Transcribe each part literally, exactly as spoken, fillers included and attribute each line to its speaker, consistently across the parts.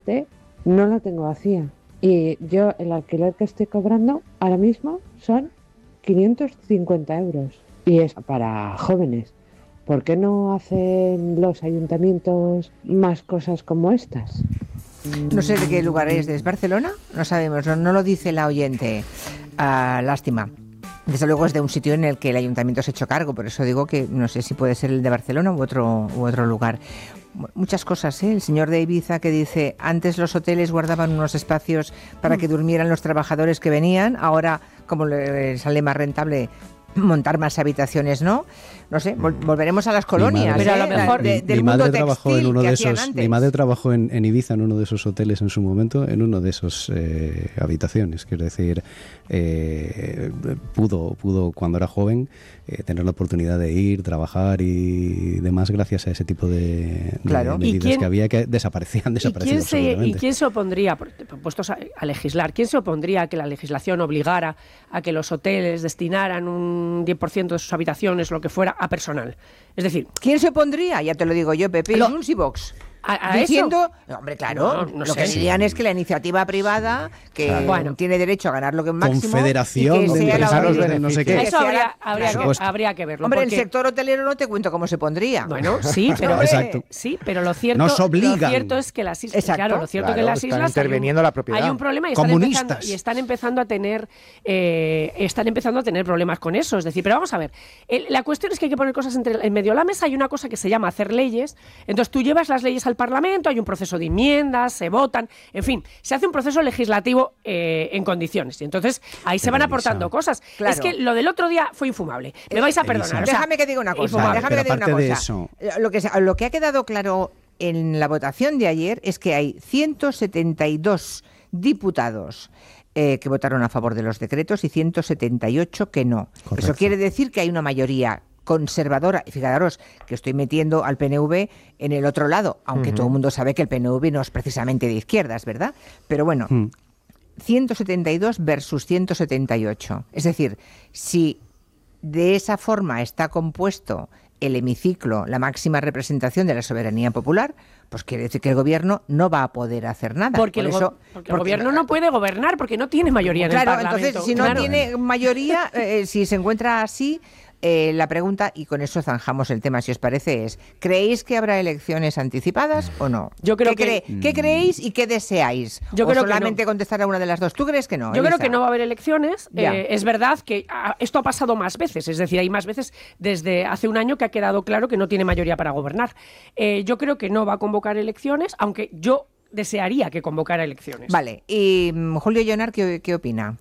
Speaker 1: no la tengo vacía. Y yo el alquiler que estoy cobrando ahora mismo son quinientos cincuenta euros. Y es para jóvenes. ¿Por qué no hacen los ayuntamientos más cosas como estas?
Speaker 2: No sé de qué lugar es. ¿Es Barcelona? No sabemos, no, no lo dice la oyente. Ah, lástima. Desde luego es de un sitio en el que el ayuntamiento se ha hecho cargo, por eso digo que no sé si puede ser el de Barcelona u otro, u otro lugar. Muchas cosas, ¿eh? El señor de Ibiza que dice, antes los hoteles guardaban unos espacios para que durmieran los trabajadores que venían, ahora como le sale más rentable montar más habitaciones, ¿no? No sé, vol- volveremos a las colonias,
Speaker 3: Pero
Speaker 2: ¿eh?
Speaker 3: a lo mejor
Speaker 2: de,
Speaker 3: mi,
Speaker 2: del
Speaker 3: mi
Speaker 2: mundo
Speaker 3: madre trabajó en uno
Speaker 2: que
Speaker 3: de
Speaker 2: hacían
Speaker 3: esos.
Speaker 2: antes.
Speaker 3: Mi madre trabajó en, en Ibiza en uno de esos hoteles en su momento, en uno de esos eh, habitaciones. Quiero decir, eh, pudo, pudo cuando era joven eh, tener la oportunidad de ir, trabajar y demás gracias a ese tipo de,
Speaker 2: Claro.
Speaker 3: de medidas
Speaker 4: quién-
Speaker 3: que había que desaparecían,
Speaker 4: ¿Y
Speaker 3: desaparecían
Speaker 4: quién, se, ¿Y
Speaker 3: absolutamente.
Speaker 4: quién se opondría, por- puestos a, a legislar, quién se opondría a que la legislación obligara a que los hoteles destinaran un diez por ciento de sus habitaciones, lo que fuera, a personal? Es decir,
Speaker 2: ¿Quién se opondría? Ya te lo digo yo, Pepe,
Speaker 4: Lo-
Speaker 2: Junts y Vox.
Speaker 4: ¿A, a
Speaker 2: Diciendo,
Speaker 4: eso?
Speaker 2: hombre, claro,
Speaker 4: No, no
Speaker 2: lo
Speaker 4: sé.
Speaker 2: que dirían es que la iniciativa privada, que
Speaker 4: Claro. Bueno.
Speaker 2: tiene derecho a ganar lo que máximo,
Speaker 3: Confederación
Speaker 2: y que
Speaker 3: de
Speaker 2: sea la
Speaker 3: empresarios
Speaker 2: única-
Speaker 3: de no sé qué.
Speaker 2: que
Speaker 4: Eso
Speaker 2: sea
Speaker 4: habría,
Speaker 2: la-
Speaker 4: habría,
Speaker 3: Por
Speaker 4: que,
Speaker 3: supuesto.
Speaker 4: habría que verlo.
Speaker 2: Hombre, el
Speaker 4: porque-
Speaker 2: sector hotelero no te cuento cómo se pondría.
Speaker 4: Bueno, sí, pero
Speaker 2: Hombre,
Speaker 3: Exacto.
Speaker 4: sí, pero lo cierto,
Speaker 3: Nos obligan.
Speaker 4: lo cierto es que las islas,
Speaker 2: Exacto.
Speaker 4: claro, lo cierto
Speaker 5: Claro,
Speaker 4: que las
Speaker 5: están
Speaker 4: islas
Speaker 5: interviniendo
Speaker 4: hay un,
Speaker 5: la propiedad.
Speaker 4: hay un problema y están
Speaker 3: Comunistas.
Speaker 4: empezando, y están empezando a tener eh, están empezando a tener problemas con eso. Es decir, pero vamos a ver, el- la cuestión es que hay que poner cosas entre, en medio de la mesa. Hay una cosa que se llama hacer leyes. Entonces tú llevas las leyes al Parlamento, hay un proceso de enmiendas, se votan, en fin, se hace un proceso legislativo eh, en condiciones. Y entonces ahí se
Speaker 3: Pero,
Speaker 4: van
Speaker 3: Elisa,
Speaker 4: aportando cosas.
Speaker 2: claro.
Speaker 4: Es que lo del otro día fue infumable. Me vais a
Speaker 3: Elisa,
Speaker 4: perdonar. o sea,
Speaker 2: Déjame que diga una cosa.
Speaker 4: infumable.
Speaker 2: Déjame que
Speaker 3: Pero
Speaker 2: diga una
Speaker 3: aparte de
Speaker 2: cosa.
Speaker 3: eso-
Speaker 2: Lo que, se- lo que ha quedado claro en la votación de ayer es que hay ciento setenta y dos diputados eh, que votaron a favor de los decretos y ciento setenta y ocho que no.
Speaker 3: Correcto.
Speaker 2: Eso quiere decir que hay una mayoría conservadora, y fijaros que estoy metiendo al P N V en el otro lado, aunque todo el mundo sabe que el P N V no es precisamente de izquierdas, ¿verdad? Pero bueno,
Speaker 3: Hmm.
Speaker 2: ciento setenta y dos versus ciento setenta y ocho. Es decir, si de esa forma está compuesto el hemiciclo, la máxima representación de la soberanía popular, pues quiere decir que el gobierno no va a poder hacer nada.
Speaker 4: Porque,
Speaker 2: Por
Speaker 4: el, go-
Speaker 2: eso,
Speaker 4: porque el gobierno no puede gobernar porque no tiene mayoría en
Speaker 2: Claro,
Speaker 4: el Parlamento.
Speaker 2: entonces si no
Speaker 4: Claro.
Speaker 2: tiene mayoría, eh, si se encuentra así, eh, la pregunta, y con eso zanjamos el tema, si os parece, es, ¿creéis que habrá elecciones anticipadas o no?
Speaker 4: Yo creo
Speaker 2: ¿Qué,
Speaker 4: que-
Speaker 2: cree- ¿Qué creéis y qué deseáis?
Speaker 4: Yo
Speaker 2: ¿O
Speaker 4: creo que
Speaker 2: solamente
Speaker 4: no.
Speaker 2: contestar a una de las dos? ¿Tú crees que no,
Speaker 4: Yo creo
Speaker 2: Elisa?
Speaker 4: que no va a haber elecciones.
Speaker 2: Ya.
Speaker 4: Eh, es verdad que ah, esto ha pasado más veces, es decir, hay más veces desde hace un año que ha quedado claro que no tiene mayoría para gobernar. Eh, yo creo que no va a convocar elecciones, aunque yo desearía que convocara elecciones.
Speaker 2: Vale, y mm, Julio Llonar, ¿qué, qué opina?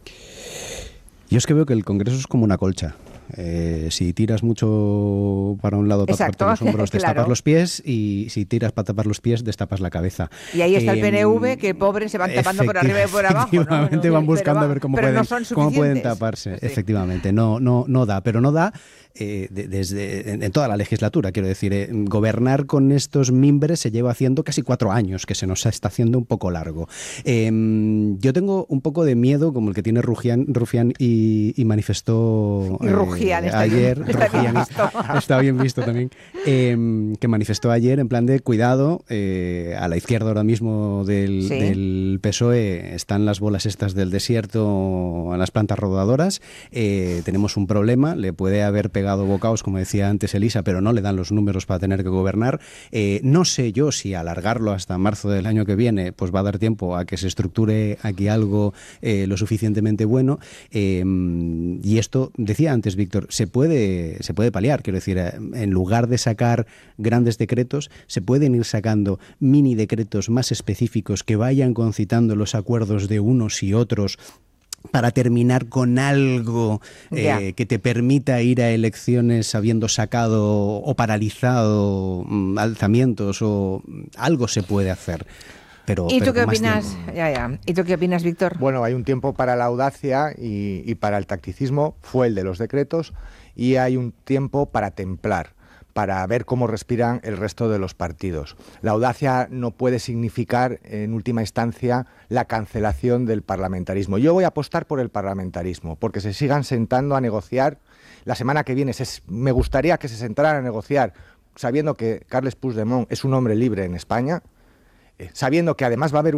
Speaker 3: Yo es que veo que el Congreso es como una colcha. Eh, si tiras mucho para un lado para
Speaker 2: Exacto,
Speaker 3: taparte los hombros,
Speaker 2: claro.
Speaker 3: destapas los pies, y si tiras para tapar los pies, destapas la cabeza.
Speaker 2: Y ahí está el
Speaker 3: Eh,
Speaker 2: P N V, que pobres se van tapando por arriba y por abajo, ¿no?
Speaker 3: Efectivamente,
Speaker 2: Bueno,
Speaker 3: van buscando
Speaker 2: pero
Speaker 3: a ver cómo
Speaker 2: pero no
Speaker 3: pueden,
Speaker 2: son
Speaker 3: cómo pueden
Speaker 2: suficientes.
Speaker 3: taparse.
Speaker 2: Sí.
Speaker 3: Efectivamente, no, no, no da, pero no da eh, de- desde en, en toda la legislatura, quiero decir, eh, gobernar con estos mimbres se lleva haciendo casi cuatro años, que se nos está haciendo un poco largo. Eh, yo tengo un poco de miedo, como el que tiene Rufián, Rufián y, y manifestó
Speaker 2: Y Rufián, está bien-
Speaker 3: ayer,
Speaker 2: está bien
Speaker 3: Rufián,
Speaker 2: visto.
Speaker 3: está bien visto también, eh, que manifestó ayer en plan de cuidado, eh, a la izquierda ahora mismo del,
Speaker 2: Sí.
Speaker 3: del P S O E están las bolas estas del desierto a las plantas rodadoras, eh, tenemos un problema, le puede haber pegado bocaos, como decía antes Elisa, pero no le dan los números para tener que gobernar. Eh, no sé yo si alargarlo hasta marzo del año que viene pues va a dar tiempo a que se estructure aquí algo eh, lo suficientemente bueno, eh, y esto, decía antes Víctor, se puede, se puede paliar, quiero decir, eh, en lugar de sacar grandes decretos, se pueden ir sacando mini decretos más específicos que vayan concitando los acuerdos de unos y otros para terminar con algo eh,
Speaker 2: Ya.
Speaker 3: que te permita ir a elecciones habiendo sacado o paralizado mm, alzamientos, o mm, algo se puede hacer. Pero,
Speaker 2: ¿Y
Speaker 3: pero
Speaker 2: tú qué
Speaker 3: con más
Speaker 2: opinas?
Speaker 3: tiempo.
Speaker 2: Ya, ya. ¿Y tú qué opinas, Víctor?
Speaker 5: Bueno, hay un tiempo para la audacia y, y para el tacticismo, fue el de los decretos, y hay un tiempo para templar, para ver cómo respiran el resto de los partidos. La audacia no puede significar, en última instancia, la cancelación del parlamentarismo. Yo voy a apostar por el parlamentarismo, porque se sigan sentando a negociar. La semana que viene se, me gustaría que se sentaran a negociar, sabiendo que Carles Puigdemont es un hombre libre en España, eh, sabiendo que además va a haber